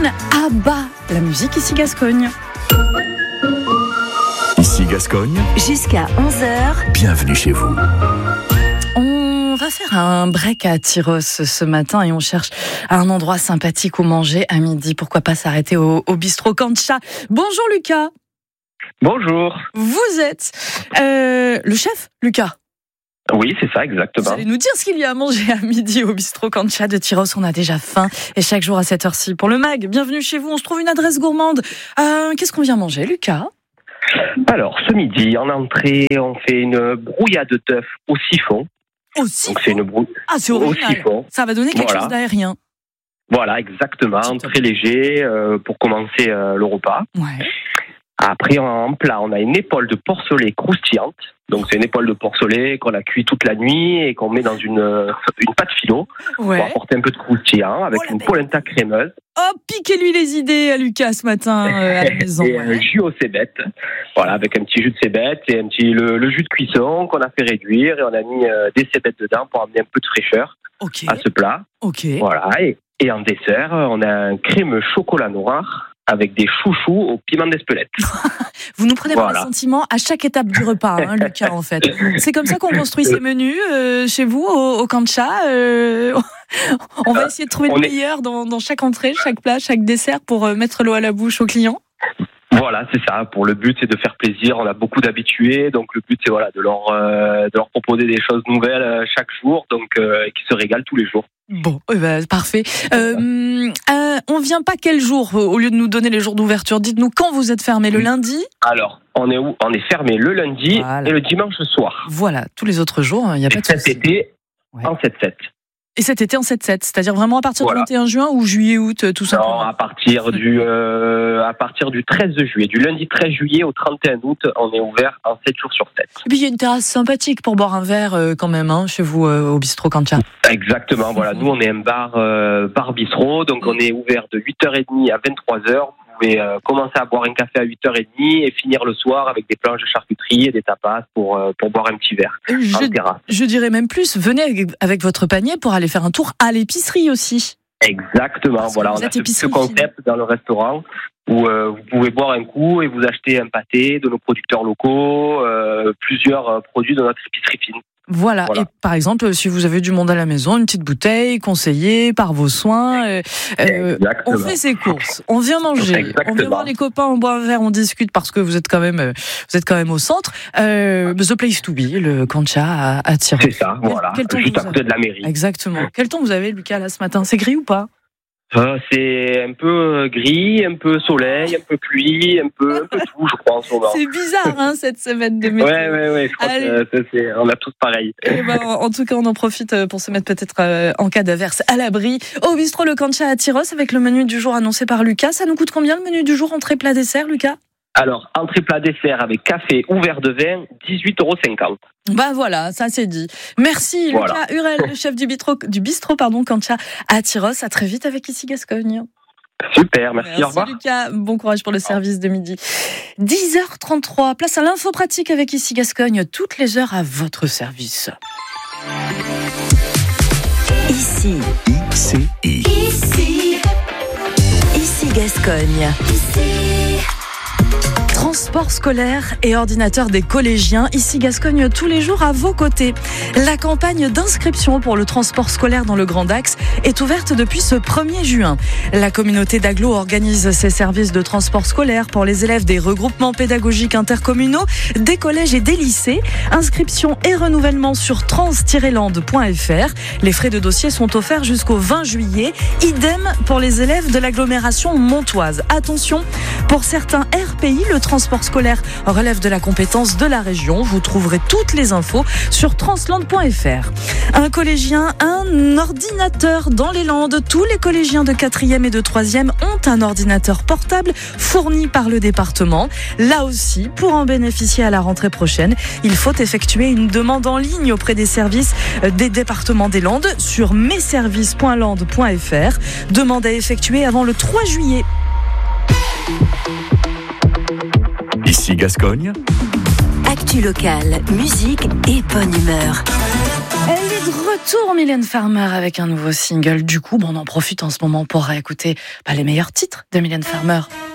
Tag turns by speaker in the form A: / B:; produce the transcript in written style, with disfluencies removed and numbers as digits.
A: Queen, Abba, la musique ici Gascogne.
B: Ici Gascogne,
C: jusqu'à 11h.
B: Bienvenue chez vous.
A: On va faire un break à Tyros ce matin et on cherche un endroit sympathique où manger à midi. Pourquoi pas s'arrêter au bistrot Kancha. Bonjour Lucas.
D: Bonjour.
A: Vous êtes le chef, Lucas?
D: Oui, c'est ça, exactement.
A: Vous allez nous dire ce qu'il y a à manger à midi au bistrot Kancha de Tyros. On a déjà faim et chaque jour à cette heure-ci pour le MAG. Bienvenue chez vous, on se trouve une adresse gourmande. Qu'est-ce qu'on vient manger, Lucas?
D: Alors, ce midi, en entrée, on fait une brouillade d'œufs au siphon.
A: Au siphon?
D: Donc, c'est une
A: c'est original.
D: Au siphon.
A: Ça va donner quelque chose d'aérien.
D: Voilà, exactement. Très léger pour commencer le repas.
A: Ouais.
D: Après, en plat, on a une épaule de porcelet croustillante. Donc, c'est une épaule de porcelet qu'on a cuit toute la nuit et qu'on met dans une pâte philo pour apporter un peu de croustillant avec une polenta crémeuse.
A: Oh, piquez-lui les idées à Lucas ce matin à la maison.
D: Et un jus au cébette. Voilà, avec un petit jus de cébette et le jus de cuisson qu'on a fait réduire et on a mis des cébettes dedans pour amener un peu de fraîcheur à ce plat. Voilà, et en dessert, on a un crémeux chocolat noir avec des chouchous au piment d'Espelette.
A: Vous nous prenez par les sentiments à chaque étape du repas, Lucas, en fait. C'est comme ça qu'on construit ces menus chez vous, au Kancha. On va essayer de trouver le meilleur dans chaque entrée, chaque plat, chaque dessert pour mettre l'eau à la bouche aux clients.
D: Voilà, c'est ça. Pour le but, c'est de faire plaisir. On a beaucoup d'habitués, donc le but, c'est de leur proposer des choses nouvelles chaque jour, donc qui se régalent tous les jours.
A: Bon, parfait. On vient pas quel jour au lieu de nous donner les jours d'ouverture? Dites-nous quand vous êtes fermé, le lundi?
D: Alors, on est fermé le lundi et le dimanche soir.
A: Voilà, tous les autres jours, il n'y a pas de souci.
D: Cet été, en 7-7.
A: Et cet été en 7-7, c'est-à-dire vraiment à partir du 21 juin ou juillet, août, tout simplement?
D: Non, à partir du 13 juillet, du lundi 13 juillet au 31 août, on est ouvert en 7 jours sur 7.
A: Et puis il y a une terrasse sympathique pour boire un verre quand même, chez vous au bistrot Kancha.
D: Exactement, voilà, nous on est un bar bistrot, donc on est ouvert de 8h30 à 23h. Vous pouvez commencer à boire un café à 8h30 et finir le soir avec des planches de charcuterie et des tapas pour boire un petit verre en terrasse.
A: Je dirais même plus, venez avec votre panier pour aller faire un tour à l'épicerie aussi.
D: Exactement, voilà, on a ce concept dans le restaurant où vous pouvez boire un coup et vous achetez un pâté de nos producteurs locaux, plusieurs produits de notre épicerie fine.
A: Voilà. Et par exemple, si vous avez du monde à la maison, une petite bouteille conseillée par vos soins, on fait ses courses, on vient manger, on vient voir les copains, on boit un verre, on discute parce que vous êtes quand même au centre. The place to be, le Kancha à Tyros.
D: C'est ça, voilà, juste à côté de la mairie.
A: Exactement. Quel temps vous avez, Lucas, là ce matin? C'est gris ou pas?
D: C'est un peu gris, un peu soleil, un peu pluie, un peu tout, je crois, en ce moment.
A: C'est bizarre, cette semaine de météo.
D: Ouais, je crois que on a tous pareil.
A: En tout cas, on en profite pour se mettre peut-être en cas d'averse à l'abri. Au bistrot Le Kancha à Tyros, avec le menu du jour annoncé par Lucas. Ça nous coûte combien le menu du jour, entrée, plat, dessert, Lucas? Alors,
D: entrée, plat, dessert avec café ou verre de vin, 18,50 €.
A: Voilà, ça c'est dit. Merci Lucas Hurel, le chef du bistrot Kancha à Tyros. À très vite avec Ici Gascogne.
D: Super, merci, au revoir.
A: Lucas, bon courage pour le service de midi. 10h33, place à l'info pratique avec Ici Gascogne, toutes les heures à votre service.
C: Ici Gascogne.
A: Transport scolaire et ordinateur des collégiens, Ici Gascogne tous les jours à vos côtés. La campagne d'inscription pour le transport scolaire dans le Grand Axe est ouverte depuis ce 1er juin. La communauté d'Aglo organise ses services de transport scolaire pour les élèves des regroupements pédagogiques intercommunaux, des collèges et des lycées. Inscription et renouvellement sur trans-land.fr. Les frais de dossier sont offerts jusqu'au 20 juillet. Idem pour les élèves de l'agglomération montoise. Attention, pour certains RPI, le transport scolaire relève de la compétence de la région. Vous trouverez toutes les infos sur transland.fr. Un collégien, un ordinateur dans les Landes. Tous les collégiens de 4e et de 3e ont un ordinateur portable fourni par le département. Là aussi, pour en bénéficier à la rentrée prochaine, il faut effectuer une demande en ligne auprès des services des départements des Landes sur messervices.land.fr. Demande à effectuer avant le 3 juillet.
B: Ici Gascogne.
C: Actu locale, musique et bonne humeur.
A: de retour, Mylène Farmer, avec un nouveau single. Du coup, on en profite en ce moment pour réécouter les meilleurs titres de Mylène Farmer.